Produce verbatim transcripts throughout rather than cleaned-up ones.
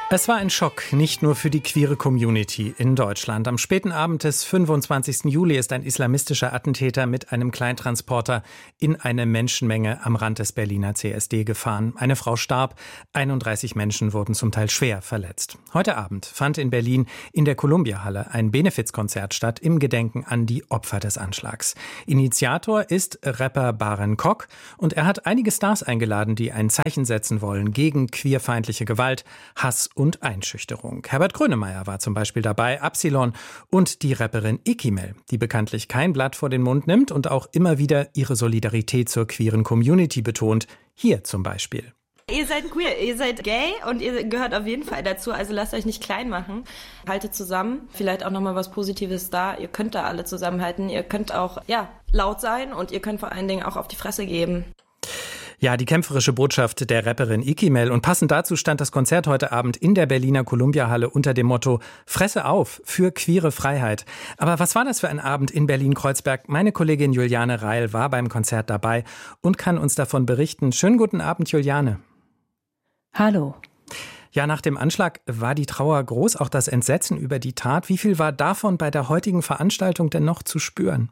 Es war ein Schock, nicht nur für die queere Community in Deutschland. Am späten Abend des fünfundzwanzigsten Juli ist ein islamistischer Attentäter mit einem Kleintransporter in eine Menschenmenge am Rand des Berliner C S D gefahren. Eine Frau starb, einunddreißig Menschen wurden zum Teil schwer verletzt. Heute Abend fand in Berlin in der Columbia-Halle ein Benefizkonzert statt im Gedenken an die Opfer des Anschlags. Initiator ist Rapper Baran Kok und er hat einige Stars eingeladen, die ein Zeichen setzen wollen gegen queerfeindliche Gewalt, Hass und Einschüchterung. Herbert Grönemeyer war zum Beispiel dabei, Absilon und die Rapperin Ikimel, die bekanntlich kein Blatt vor den Mund nimmt und auch immer wieder ihre Solidarität zur queeren Community betont. Hier zum Beispiel. Ihr seid queer, ihr seid gay und ihr gehört auf jeden Fall dazu, also lasst euch nicht klein machen. Haltet zusammen, vielleicht auch nochmal was Positives da. Ihr könnt da alle zusammenhalten, ihr könnt auch ja laut sein und ihr könnt vor allen Dingen auch auf die Fresse geben. Ja, die kämpferische Botschaft der Rapperin Ikimel. Und passend dazu stand das Konzert heute Abend in der Berliner Columbia-Halle unter dem Motto Fresse auf für queere Freiheit. Aber was war das für ein Abend in Berlin-Kreuzberg? Meine Kollegin Juliane Reil war beim Konzert dabei und kann uns davon berichten. Schönen guten Abend, Juliane. Hallo. Ja, nach dem Anschlag war die Trauer groß, auch das Entsetzen über die Tat. Wie viel war davon bei der heutigen Veranstaltung denn noch zu spüren?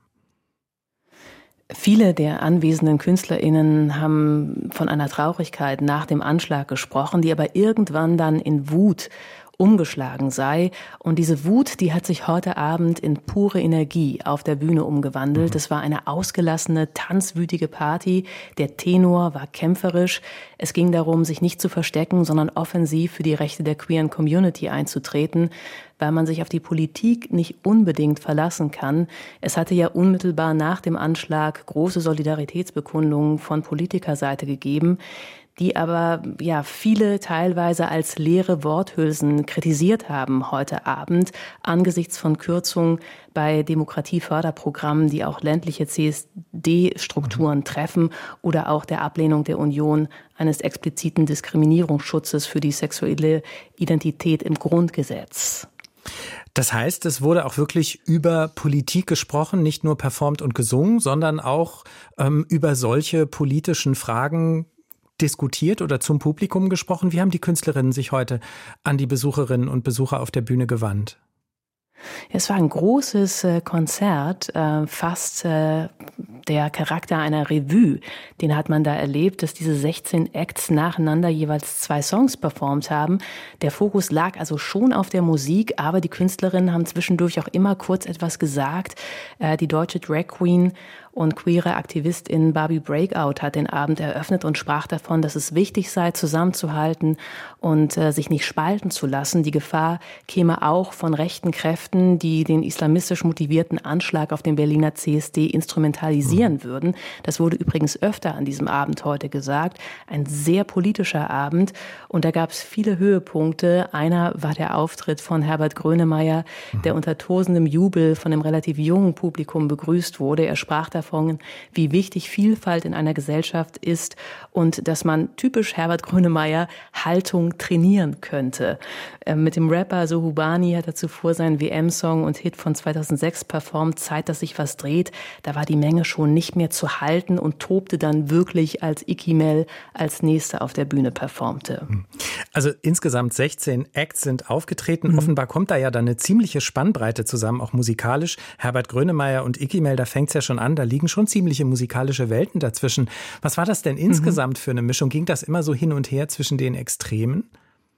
Viele der anwesenden KünstlerInnen haben von einer Traurigkeit nach dem Anschlag gesprochen, die aber irgendwann dann in Wut umgeschlagen sei. Und diese Wut, die hat sich heute Abend in pure Energie auf der Bühne umgewandelt. Es war eine ausgelassene, tanzwütige Party. Der Tenor war kämpferisch. Es ging darum, sich nicht zu verstecken, sondern offensiv für die Rechte der queeren Community einzutreten, weil man sich auf die Politik nicht unbedingt verlassen kann. Es hatte ja unmittelbar nach dem Anschlag große Solidaritätsbekundungen von Politikerseite gegeben, die aber ja viele teilweise als leere Worthülsen kritisiert haben heute Abend angesichts von Kürzungen bei Demokratieförderprogrammen, die auch ländliche C S D-Strukturen treffen oder auch der Ablehnung der Union eines expliziten Diskriminierungsschutzes für die sexuelle Identität im Grundgesetz. Das heißt, es wurde auch wirklich über Politik gesprochen, nicht nur performt und gesungen, sondern auch ähm, über solche politischen Fragen diskutiert oder zum Publikum gesprochen. Wie haben die Künstlerinnen sich heute an die Besucherinnen und Besucher auf der Bühne gewandt? Es war ein großes äh, Konzert, äh, fast äh, der Charakter einer Revue. Den hat man da erlebt, dass diese sechzehn Acts nacheinander jeweils zwei Songs performt haben. Der Fokus lag also schon auf der Musik, aber die Künstlerinnen haben zwischendurch auch immer kurz etwas gesagt. Äh, die deutsche Drag Queen und queere Aktivistin Barbie Breakout hat den Abend eröffnet und sprach davon, dass es wichtig sei, zusammenzuhalten und äh, sich nicht spalten zu lassen. Die Gefahr käme auch von rechten Kräften, die den islamistisch motivierten Anschlag auf den Berliner C S D instrumentalisieren mhm. würden. Das wurde übrigens öfter an diesem Abend heute gesagt. Ein sehr politischer Abend und da gab es viele Höhepunkte. Einer war der Auftritt von Herbert Grönemeyer, mhm. der unter tosendem Jubel von einem relativ jungen Publikum begrüßt wurde. Er sprach davon, wie wichtig Vielfalt in einer Gesellschaft ist und dass man typisch Herbert Grönemeyer Haltung trainieren könnte. Ähm, mit dem Rapper Sohubani hat er zuvor seinen W M-Song und Hit von zweitausendsechs performt, Zeit, dass sich was dreht. Da war die Menge schon nicht mehr zu halten und tobte dann wirklich, als Ikimel als Nächste auf der Bühne performte. Also insgesamt sechzehn Acts sind aufgetreten. Mhm. Offenbar kommt da ja dann eine ziemliche Spannbreite zusammen, auch musikalisch. Herbert Grönemeyer und Ikimel, da fängt es ja schon an, da liegen schon ziemliche musikalische Welten dazwischen. Was war das denn insgesamt mhm. für eine Mischung? Ging das immer so hin und her zwischen den Extremen?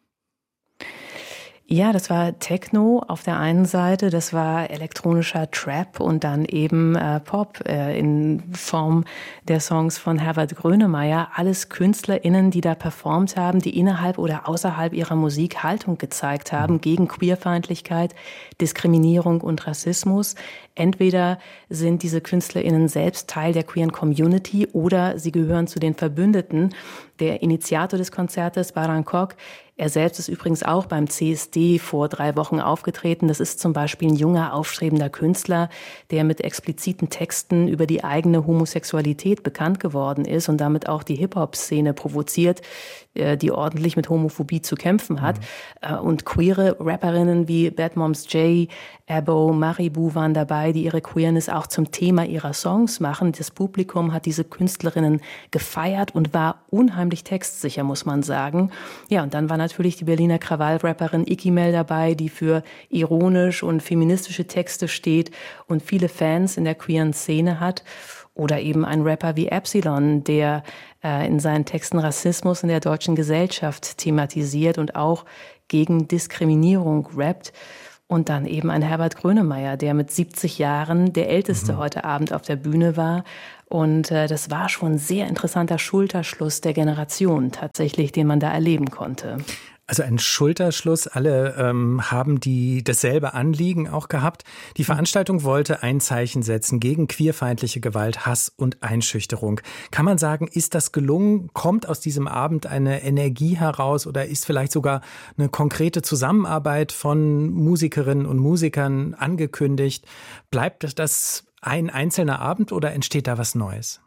Ja, das war Techno auf der einen Seite, das war elektronischer Trap und dann eben äh, Pop äh, in Form der Songs von Herbert Grönemeyer. Alles KünstlerInnen, die da performt haben, die innerhalb oder außerhalb ihrer Musik Haltung gezeigt haben gegen Queerfeindlichkeit, Diskriminierung und Rassismus. Entweder sind diese KünstlerInnen selbst Teil der queeren Community oder sie gehören zu den Verbündeten. Der Initiator des Konzertes, Baran Kok, er selbst ist übrigens auch beim C S D D vor drei Wochen aufgetreten. Das ist zum Beispiel ein junger, aufstrebender Künstler, der mit expliziten Texten über die eigene Homosexualität bekannt geworden ist und damit auch die Hip-Hop-Szene provoziert, die ordentlich mit Homophobie zu kämpfen hat. Mhm. Und queere Rapperinnen wie Bad Moms J, Abo, Maribou waren dabei, die ihre Queerness auch zum Thema ihrer Songs machen. Das Publikum hat diese Künstlerinnen gefeiert und war unheimlich textsicher, muss man sagen. Ja, und dann war natürlich die Berliner Krawall-Rapperin Ikimel dabei, die für ironisch und feministische Texte steht und viele Fans in der queeren Szene hat. Oder eben ein Rapper wie Epsilon, der äh, in seinen Texten Rassismus in der deutschen Gesellschaft thematisiert und auch gegen Diskriminierung rappt. Und dann eben ein Herbert Grönemeyer, der mit siebzig Jahren der Älteste mhm. heute Abend auf der Bühne war. Und äh, das war schon ein sehr interessanter Schulterschluss der Generation tatsächlich, den man da erleben konnte. Also ein Schulterschluss, alle ähm, haben die dasselbe Anliegen auch gehabt. Die Veranstaltung wollte ein Zeichen setzen gegen queerfeindliche Gewalt, Hass und Einschüchterung. Kann man sagen, ist das gelungen? Kommt aus diesem Abend eine Energie heraus oder ist vielleicht sogar eine konkrete Zusammenarbeit von Musikerinnen und Musikern angekündigt? Bleibt das ein einzelner Abend oder entsteht da was Neues?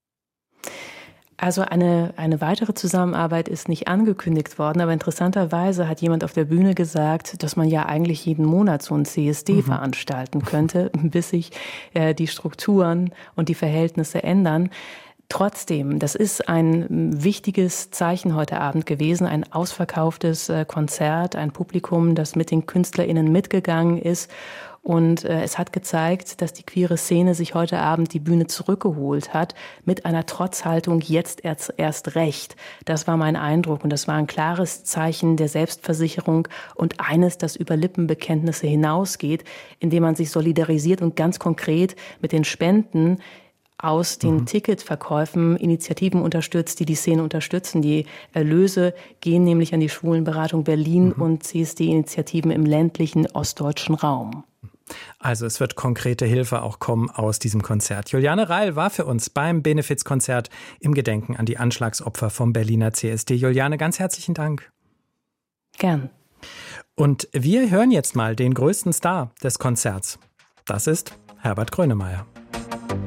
Also eine, eine weitere Zusammenarbeit ist nicht angekündigt worden, aber interessanterweise hat jemand auf der Bühne gesagt, dass man ja eigentlich jeden Monat so ein C S D mhm. veranstalten könnte, bis sich äh, die Strukturen und die Verhältnisse ändern. Trotzdem, das ist ein wichtiges Zeichen heute Abend gewesen, ein ausverkauftes äh, Konzert, ein Publikum, das mit den KünstlerInnen mitgegangen ist. Und äh, es hat gezeigt, dass die queere Szene sich heute Abend die Bühne zurückgeholt hat, mit einer Trotzhaltung jetzt erst, erst recht. Das war mein Eindruck und das war ein klares Zeichen der Selbstversicherung und eines, das über Lippenbekenntnisse hinausgeht, indem man sich solidarisiert und ganz konkret mit den Spenden aus den mhm. Ticketverkäufen Initiativen unterstützt, die die Szene unterstützen. Die Erlöse gehen nämlich an die Schwulenberatung Berlin mhm. und C S D-Initiativen im ländlichen ostdeutschen Raum. Also es wird konkrete Hilfe auch kommen aus diesem Konzert. Juliane Reil war für uns beim Benefizkonzert im Gedenken an die Anschlagsopfer vom Berliner C S D. Juliane, ganz herzlichen Dank. Gern. Und wir hören jetzt mal den größten Star des Konzerts. Das ist Herbert Grönemeyer.